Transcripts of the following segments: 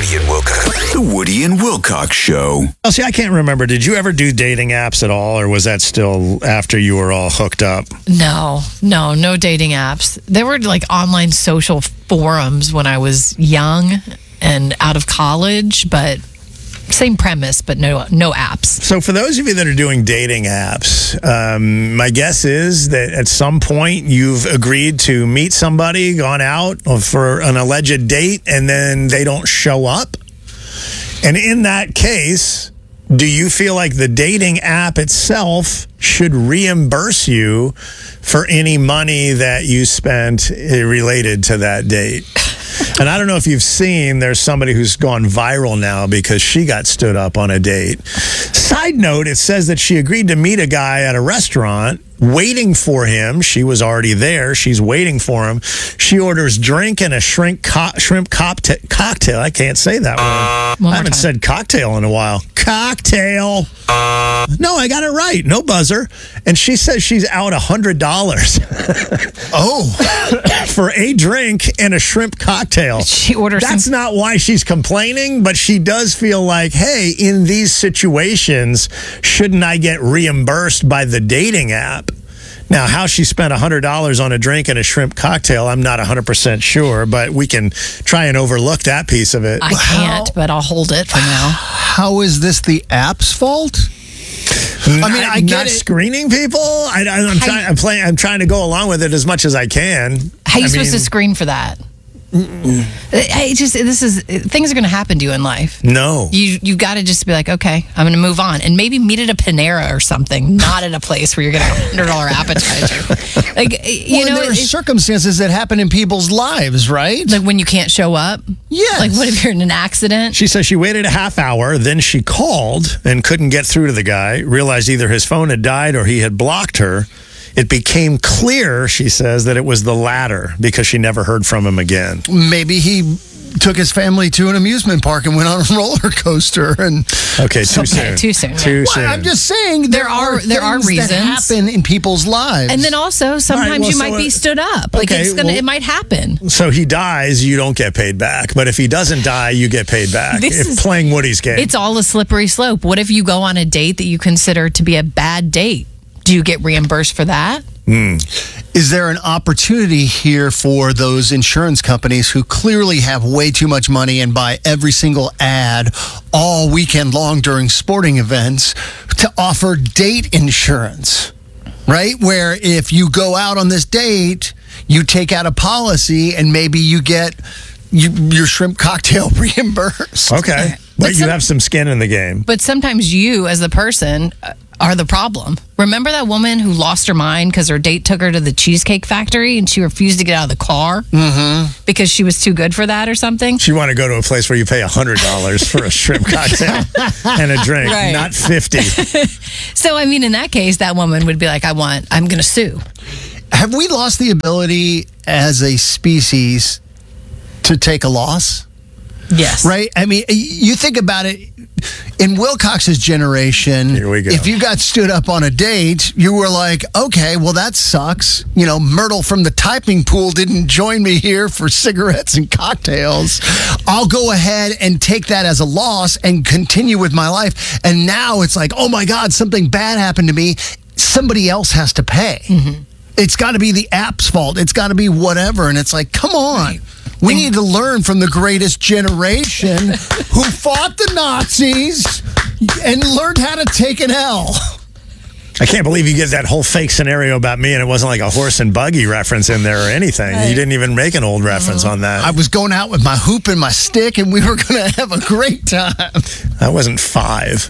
Woody and Wilcox. The Woody and Wilcox Show. Well, see, I can't remember. Did you ever do dating apps at all, or was that still after you were all hooked up? No dating apps. There were like online social forums when I was young and out of college, but same premise, but no apps. So for those of you that are doing dating apps, my guess is that at some point you've agreed to meet somebody, gone out for an alleged date, and then they don't show up. And in that case, do you feel like the dating app itself should reimburse you for any money that you spent related to that date? And I don't know if you've seen, there's somebody who's gone viral now because she got stood up on a date. Side note, it says that she agreed to meet a guy at a restaurant, waiting for him. She was already there. She's waiting for him. She orders drink and a shrimp cocktail. I can't say that word. I haven't said cocktail in a while. Cocktail. No, I got it right. No buzzer. And she says she's out $100. Oh. For a drink and a shrimp cocktail. She orders. That's not why she's complaining, but she does feel like, hey, in these situations, shouldn't I get reimbursed by the dating app? Now, how she spent $100 on a drink and a shrimp cocktail, I'm not 100% sure, but we can try and overlook that piece of it. I can't, but I'll hold it for now. How is this the app's fault? I get it. Screening people. I'm trying to go along with it as much as I can. How are you supposed to screen for that? Things are going to happen to you in life. No, you got to just be like, okay, I'm going to move on, and maybe meet at a Panera or something, not at a place where you're going to get a $100 appetizer. There are circumstances that happen in people's lives, right? Like when you can't show up. Yes. Like what if you're in an accident? She says she waited a half hour, then she called and couldn't get through to the guy. Realized either his phone had died or he had blocked her. It became clear, she says, that it was the latter because she never heard from him again. Maybe he took his family to an amusement park and went on a roller coaster. And Too soon. I'm just saying there are reasons that happen in people's lives, and then also sometimes you might be stood up. Like it might happen. So he dies, you don't get paid back, but if he doesn't die, you get paid back. Playing Woody's game, it's all a slippery slope. What if you go on a date that you consider to be a bad date? Do you get reimbursed for that? Is there an opportunity here for those insurance companies who clearly have way too much money and buy every single ad all weekend long during sporting events to offer date insurance, right? Where if you go out on this date, you take out a policy and maybe you get your shrimp cocktail reimbursed. Okay. But you have some skin in the game. But sometimes you, as the person, are the problem. Remember that woman who lost her mind because her date took her to the Cheesecake Factory and she refused to get out of the car because she was too good for that or something? She wanted to go to a place where you pay $100 for a shrimp cocktail and a drink, not $50. So, in that case, that woman would be like, I'm going to sue. Have we lost the ability as a species to take a loss? Yes. Right? You think about it. In Wilcox's generation, here we go. If you got stood up on a date, you were like, okay, well, that sucks. Myrtle from the typing pool didn't join me here for cigarettes and cocktails. I'll go ahead and take that as a loss and continue with my life. And now it's like, oh, my God, something bad happened to me. Somebody else has to pay. It's got to be the app's fault. It's got to be whatever. And it's like, come on. Right. We need to learn from the greatest generation who fought the Nazis and learned how to take an L. I can't believe you get that whole fake scenario about me and it wasn't like a horse and buggy reference in there or anything. Right. You didn't even make an old reference on that. I was going out with my hoop and my stick and we were going to have a great time. I wasn't 5.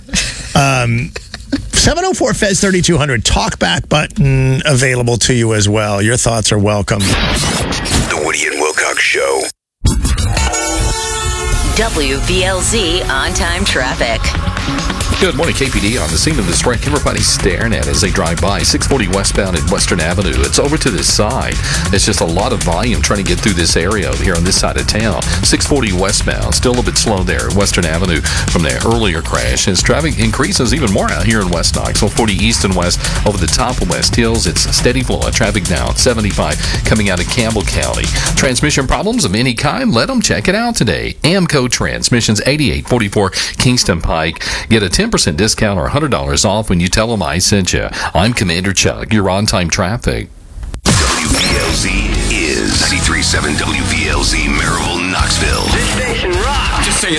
704-FEZ-3200 talkback button available to you as well. Your thoughts are welcome. The Woody and Wilcox Show. WVLZ on-time traffic. Good morning, KPD. On the scene of this wreck, everybody's staring at it as they drive by. 640 westbound at Western Avenue. It's over to this side. It's just a lot of volume trying to get through this area over here on this side of town. 640 westbound, still a bit slow there at Western Avenue from the earlier crash. As traffic increases even more out here in West Knoxville, 40 east and west over the top of West Hills. It's a steady flow of traffic now at 75 coming out of Campbell County. Transmission problems of any kind, let them check it out today. AMCO Transmissions, 8844 Kingston Pike. Get a 10% discount or $100 off when you tell them I sent you. I'm Commander Chuck. You're on time traffic. WVLZ is 93.7 WVLZ Maryville, Knoxville.